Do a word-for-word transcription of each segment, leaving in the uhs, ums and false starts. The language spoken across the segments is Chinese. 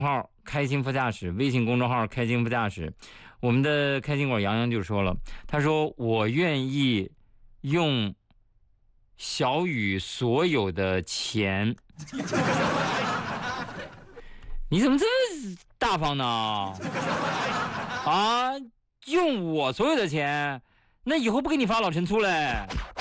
号开心副驾驶，微信公众号开心副驾驶。我们的开心果杨洋就说了，他说我愿意用小雨所有的钱。你怎么这么大方呢？啊，用我所有的钱，那以后不给你发老陈醋嘞。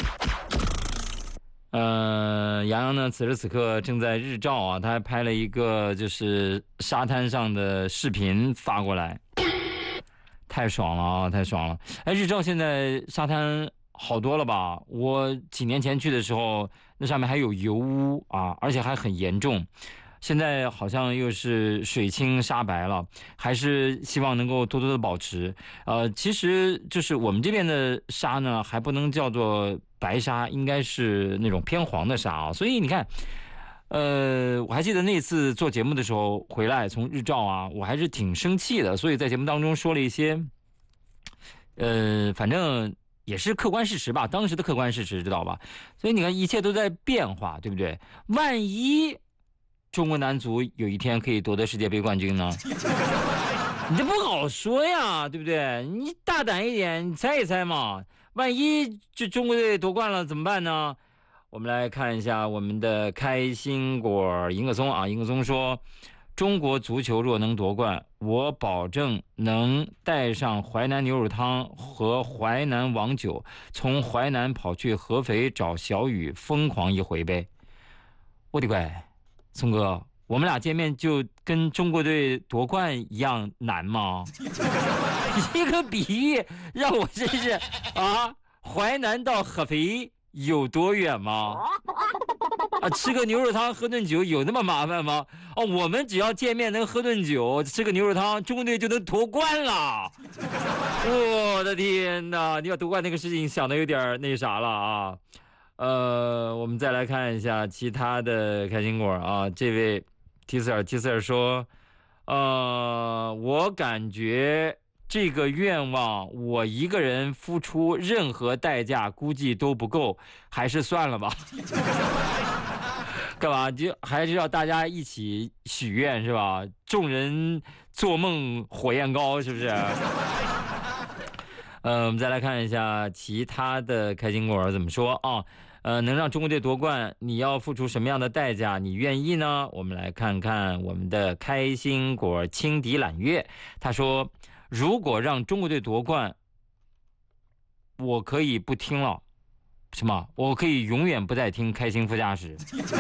呃，杨洋呢，此时此刻正在日照啊，他还拍了一个就是沙滩上的视频发过来，太爽了啊，太爽了！哎，日照现在沙滩好多了吧？我几年前去的时候，那上面还有油污啊，而且还很严重。现在好像又是水清沙白了，还是希望能够多多的保持。呃，其实就是我们这边的沙呢，还不能叫做白沙，应该是那种偏黄的沙啊。所以你看，呃，我还记得那次做节目的时候回来从日照啊，我还是挺生气的，所以在节目当中说了一些，呃，反正也是客观事实吧，当时的客观事实知道吧？所以你看，一切都在变化，对不对？万一中国男足有一天可以夺得世界杯冠军呢？你这不好说呀，对不对？你大胆一点，你猜一猜嘛。万一这中国队夺冠了怎么办呢？我们来看一下我们的开心果银克松啊，银克松说，中国足球若能夺冠，我保证能带上淮南牛肉汤和淮南王酒，从淮南跑去合肥找小雨疯狂一回呗。我的乖，松哥，我们俩见面就跟中国队夺冠一样难吗？一个比喻让我真是啊，淮南到合肥有多远吗？啊，吃个牛肉汤喝顿酒有那么麻烦吗？哦，我们只要见面能喝顿酒吃个牛肉汤，中国队就能夺冠了。我的天哪，你把夺冠那个事情想的有点那啥了啊。呃，我们再来看一下其他的开心果啊，这位 T 四尔 T 四尔说，呃，我感觉这个愿望我一个人付出任何代价估计都不够，还是算了吧。干嘛？就还是要大家一起许愿是吧？众人做梦火焰高，是不是？呃，我们再来看一下其他的开心果怎么说啊？呃，能让中国队夺冠，你要付出什么样的代价？你愿意呢？我们来看看我们的开心果轻敌揽月，他说，如果让中国队夺冠，我可以不听了。什么？我可以永远不再听开心副驾驶。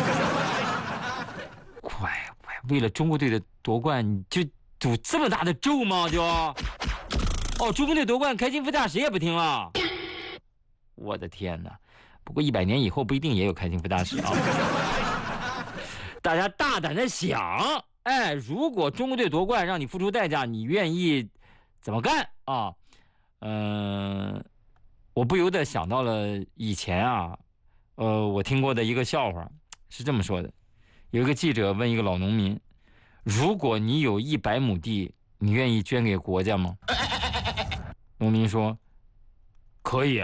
乖乖，为了中国队的夺冠，你就赌这么大的咒吗？就哦，中国队夺冠，开心副驾驶也不听了。我的天哪！不过一百年以后不一定也有开心副驾驶啊。大家大胆的想，哎，如果中国队夺冠让你付出代价，你愿意怎么干啊？嗯、呃，我不由得想到了以前啊，呃，我听过的一个笑话，是这么说的：有一个记者问一个老农民，如果你有一百亩地，你愿意捐给国家吗？农民说可以。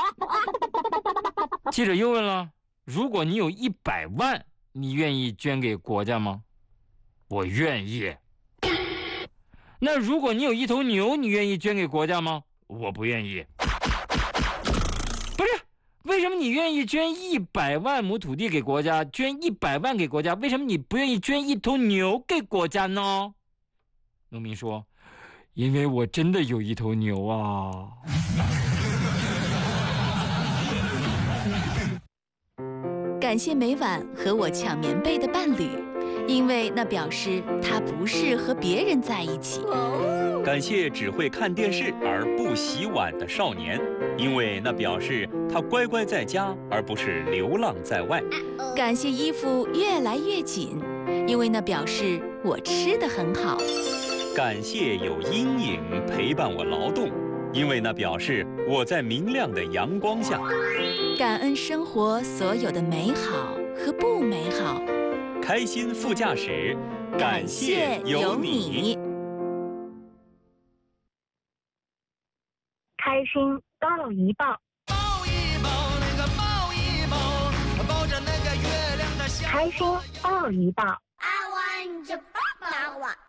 记者又问了，如果你有一百万，你愿意捐给国家吗？我愿意。那如果你有一头牛，你愿意捐给国家吗？我不愿意。不是，为什么你愿意捐一百万亩土地给国家，捐一百万给国家，为什么你不愿意捐一头牛给国家呢？农民说，因为我真的有一头牛啊。 感谢每晚和我抢棉被的伴侣，因为那表示他不是和别人在一起。 感谢只会看电视而不洗碗的少年，因为那表示他乖乖在家而不是流浪在外。 感谢衣服越来越紧，因为那表示我吃得很好。 感谢有阴影陪伴我劳动，因为那表示我在明亮的阳光下。 感恩生活所有的美好和不美好。 开心副驾驶，感谢有你。 开心抱一抱， 抱一抱那个抱一抱，抱着那个月亮的小手。 开心抱一抱。 I want your papa.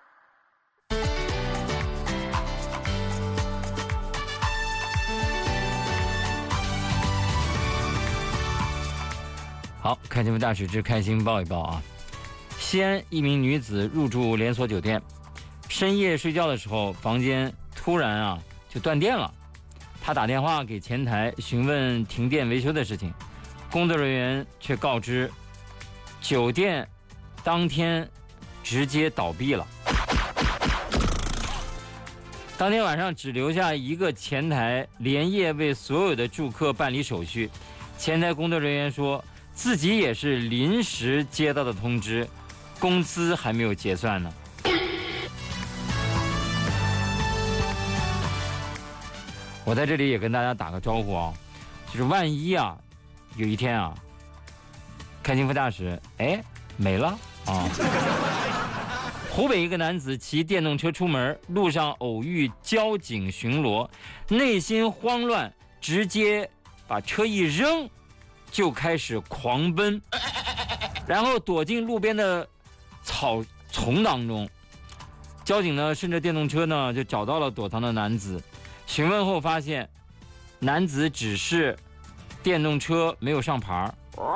好，看新闻大使之开心报一报啊！西安一名女子入住连锁酒店，深夜睡觉的时候，房间突然啊就断电了。她打电话给前台询问停电维修的事情，工作人员却告知，酒店当天直接倒闭了。当天晚上只留下一个前台连夜为所有的住客办理手续。前台工作人员说自己也是临时接到的通知，工资还没有结算呢。我在这里也跟大家打个招呼啊，就是万一啊，有一天啊，开心副驾驶哎没了啊。湖北一个男子骑电动车出门，路上偶遇交警巡逻，内心慌乱，直接把车一扔，就开始狂奔，然后躲进路边的草丛当中。交警呢顺着电动车呢就找到了躲藏的男子，询问后发现，男子只是电动车没有上牌，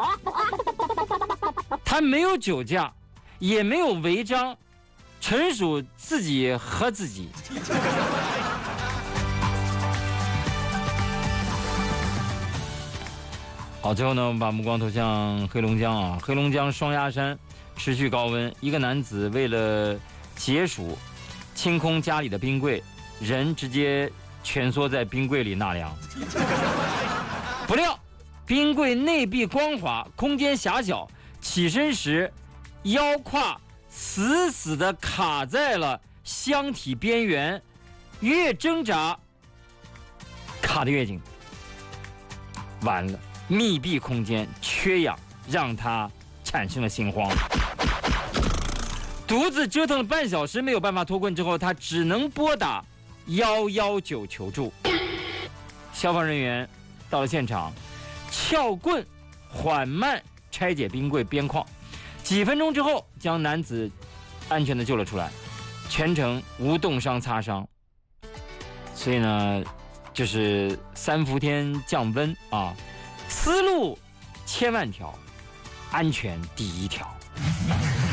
他没有酒驾，也没有违章。纯属自己和自己。好，最后呢，我们把目光投向黑龙江啊，黑龙江双鸭山持续高温，一个男子为了解暑，清空家里的冰柜，人直接蜷缩在冰柜里纳凉。不料，冰柜内壁光滑，空间狭小，起身时腰胯死死地卡在了箱体边缘，越挣扎卡得越紧。完了，密闭空间缺氧让他产生了心慌，独自折腾了半小时没有办法脱困之后，他只能拨打一一九求助。消防人员到了现场，撬棍缓慢拆解冰柜边框，几分钟之后将男子安全的救了出来，全程无冻伤擦伤。所以呢，就是三伏天降温啊，思路千万条，安全第一条。